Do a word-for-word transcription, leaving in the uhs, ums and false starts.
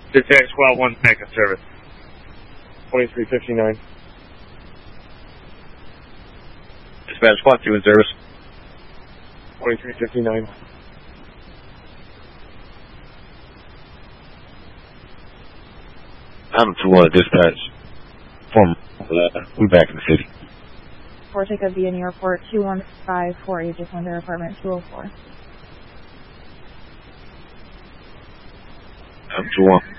Dispatch twelve one second service. twenty-three fifty-nine. Dispatch squad two in service. twenty-three fifty-nine. I'm to uh, dispatch. From uh, we back in the city. four Jacob B in your report two one five four eight, just under apartment two oh four. I'm to one.